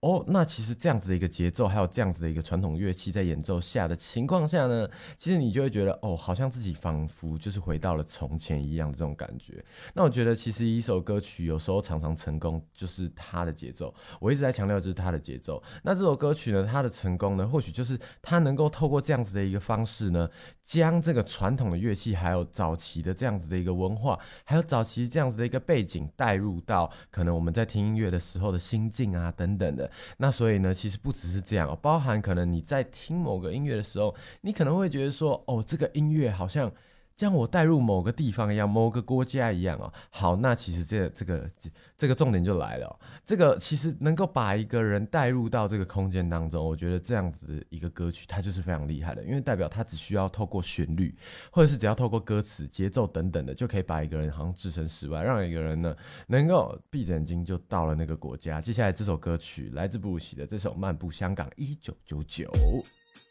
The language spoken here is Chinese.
那其实这样子的一个节奏，还有这样子的一个传统乐器在演奏下的情况下呢，其实你就会觉得好像自己仿佛就是回到了从前一样的这种感觉。那我觉得其实一首歌曲有时候常常成功就是它的节奏，我一直在强调就是它的节奏。那这首歌曲呢，它的成功呢，或许就是它能够透过这样子的一个方式呢，将这个传统的乐器，还有早期的这样子的一个文化，还有早期这样子的一个背景带入到可能我们在听音乐的时候的心境啊等等的。那所以呢，其实不只是这样包含可能你在听某个音乐的时候，你可能会觉得说，这个音乐好像将我带入某个地方一样，某个国家一样好，那其实这个重点就来了这个其实能够把一个人带入到这个空间当中，我觉得这样子的一个歌曲，它就是非常厉害的，因为代表它只需要透过旋律，或者是只要透过歌词、节奏等等的，就可以把一个人好像置身事外，让一个人呢能够闭着眼睛就到了那个国家。接下来这首歌曲来自布鲁西的这首《漫步香港1999》。